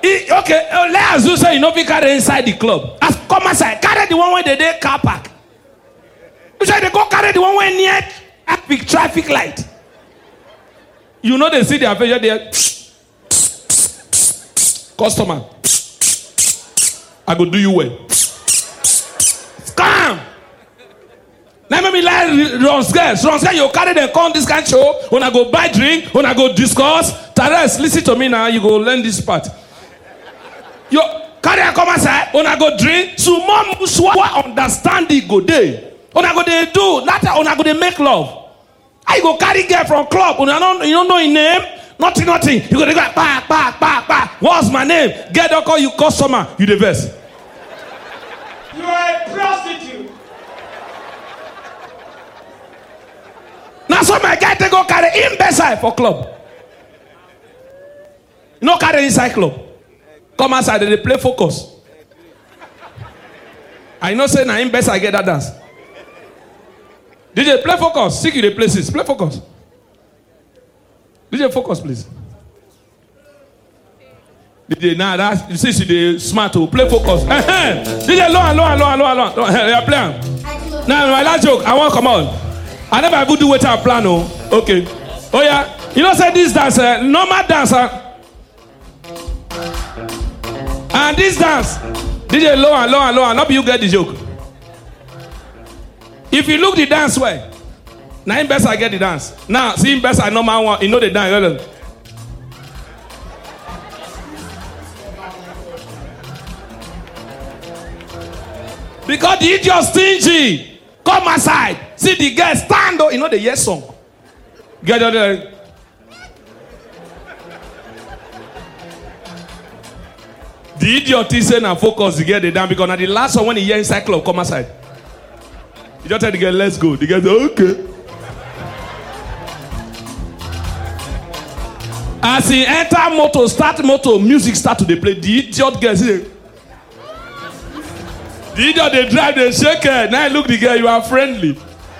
Okay, let us say you know we carry inside the club. As come outside, carry the one where they dey car park. You say they go carry the one where near traffic light. You know they see their face there. Customer, I go do you well. Scam. Let me like Ronske, you carry them come this kind of show. When I go buy drink, when I go discuss. Tares, listen to me now. You go learn this part. You carry a come outside. When I go drink, so mom understand the go day. When I go they do, not when I go they make love. I go carry girl from club. When you don't know his name. Nothing. You go back. What's my name? Get don't call you customer. You the best. You are a prostitute. Now so my guy they go carry him beside for club. You no carry inside club. Come outside they play focus. I know say na him best I get that dance. DJ play focus. Seek you the places. Play focus. DJ focus please. DJ now that you see the smart to play focus. DJ low. Yeah, play. Now my last joke. I want come on. I never even do what I plan. Oh, okay. Oh yeah. You know say this dance, normal dancer. And this dance, DJ low. Not be you get the joke. If you look the dance way, now him best I get the dance. Now see him best I normal one. You know the dance. Because the idiot stingy. Come aside. See the girl stand up. You know the yes song. Get out there. The idiot is saying and focus to get the dance because now the last one when he hear inside club come aside. You just tell the girl let's go. The girl say okay. As he enter motor, start motor, music start to dey play. The idiot girl say. The idiot they drive, they shake her. Now look the girl, you are friendly.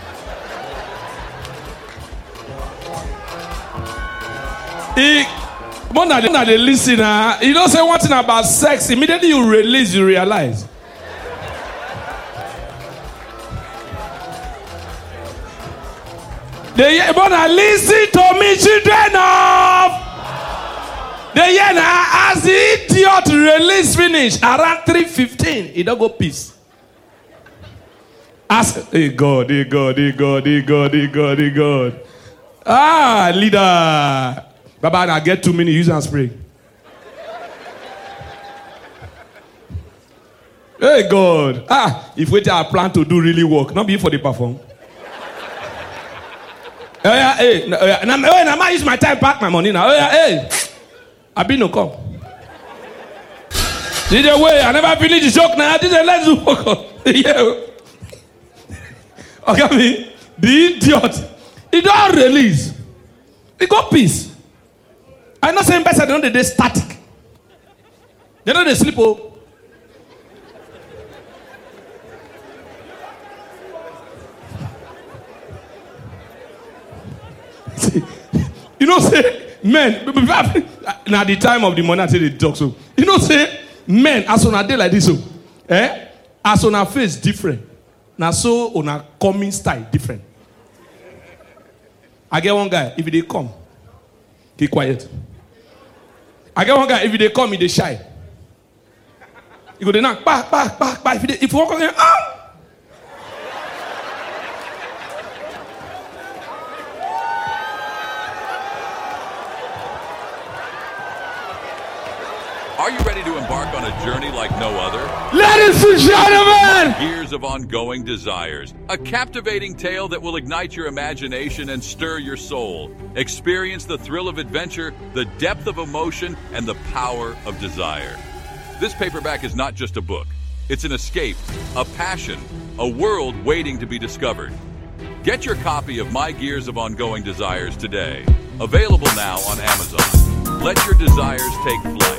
More than they listen, you don't say one thing about sex. Immediately you release, you realize. They wanna listen to me, children of. They hear now as the idiot release finish around 3:15, he don't go peace. Ask, hey God. Ah, leader. Baba, I get 2 minutes, use and spray. Hey God. Ah, if what I plan to do really work, not be for the perform. Now I use my time, pack my money now. Hey. I been no come. DJ way, I never finish the joke now. DJ let's do focus. Yeah. Okay, me, the idiot. He don't release. He got peace. I know saying better than they static. They know they sleep. Oh. See, you know say. Men, now the time of the money I say they talk so. You know say men as on a day like this so, as on a face different. Now so on a coming style different. I get one guy if they come, keep quiet. I get one guy if they come, he shy. You go they knock back. If you walk on Are you ready to embark on a journey like no other? Ladies and gentlemen! Gears of Ongoing Desires. A captivating tale that will ignite your imagination and stir your soul. Experience the thrill of adventure, the depth of emotion, and the power of desire. This paperback is not just a book. It's an escape, a passion, a world waiting to be discovered. Get your copy of My Gears of Ongoing Desires today. Available now on Amazon. Let your desires take flight.